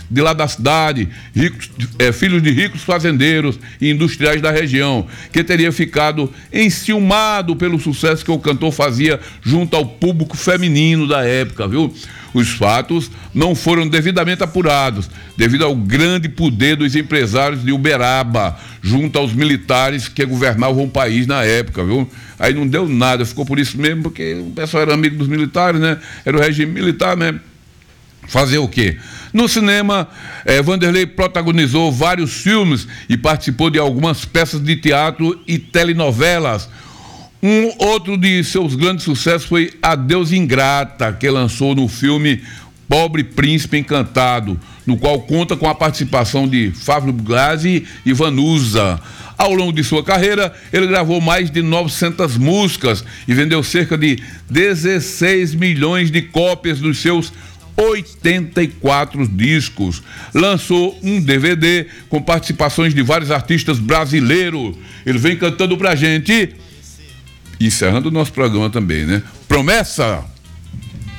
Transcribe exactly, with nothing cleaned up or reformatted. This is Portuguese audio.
de lá da cidade, ricos, é, filhos de ricos fazendeiros e industriais da região, que teria ficado enciumado pelo sucesso que o cantor fazia junto ao público feminino da época, viu? Os fatos não foram devidamente apurados, devido ao grande poder dos empresários de Uberaba, junto aos militares que governavam o país na época, viu? Aí não deu nada, ficou por isso mesmo, porque o pessoal era amigo dos militares, né? Era o regime militar, né? Fazer o quê? No cinema, eh, Vanderlei protagonizou vários filmes e participou de algumas peças de teatro e telenovelas. Um outro de seus grandes sucessos foi Adeus Ingrata, que lançou no filme Pobre Príncipe Encantado, no qual conta com a participação de Fábio Blasi e Vanusa. Ao longo de sua carreira, ele gravou mais de novecentas músicas e vendeu cerca de dezesseis milhões de cópias dos seus oitenta e quatro discos. Lançou um D V D com participações de vários artistas brasileiros. Ele vem cantando pra gente, encerrando o nosso programa também, né? Promessa!